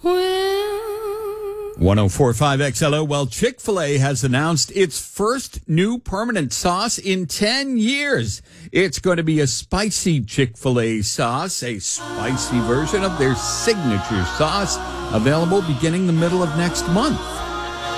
1045 XLO. Well, Chick-fil-A has announced its first new permanent sauce in 10 years. It's going to be a spicy Chick-fil-A sauce, a spicy version of their signature sauce, available beginning the middle of next month.